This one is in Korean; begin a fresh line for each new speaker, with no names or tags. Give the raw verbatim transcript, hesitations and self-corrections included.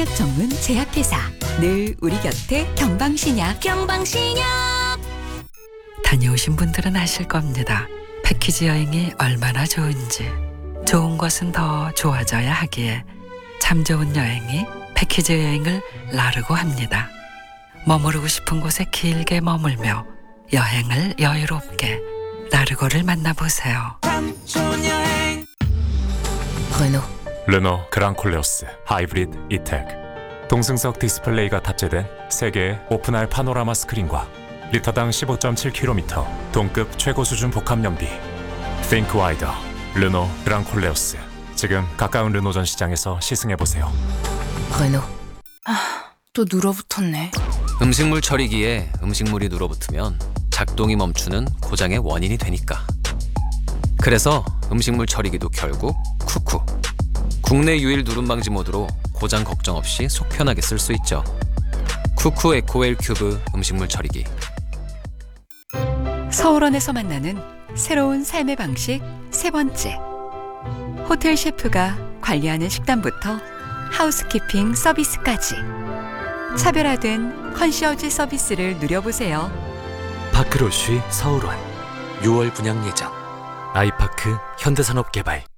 신약 전문 제약회사 늘 우리 곁에 경방신약. 경방신약.
다녀오신 분들은 아실 겁니다. 패키지 여행이 얼마나 좋은지. 좋은 것은 더 좋아져야 하기에 참 좋은 여행이 패키지 여행을 나르고 합니다. 머무르고 싶은 곳에 길게 머물며 여행을 여유롭게 나르고를 만나보세요.
르노
르노 그랑콜레오스 하이브리드 이텍. 동승석 디스플레이가 탑재된 세 개의 오픈할 파노라마 스크린과 리터당 십오 점 칠 킬로미터 동급 최고 수준 복합 연비. Think Wider 르노 그랑콜레오스. 지금 가까운 르노 전 시장에서 시승해보세요.
르노 아, 또 눌어붙었네.
음식물 처리기에 음식물이 눌어붙으면 작동이 멈추는 고장의 원인이 되니까. 그래서 음식물 처리기도 결국 쿠쿠. 국내 유일 누름 방지 모드로 고장 걱정 없이 속 편하게 쓸 수 있죠. 쿠쿠 에코웰 큐브 음식물 처리기.
서울원에서 만나는 새로운 삶의 방식 세 번째. 호텔 셰프가 관리하는 식단부터 하우스키핑 서비스까지 차별화된 컨시어지 서비스를 누려보세요.
파크로쉬 서울원 유월 분양 예정. 아이파크 현대산업개발.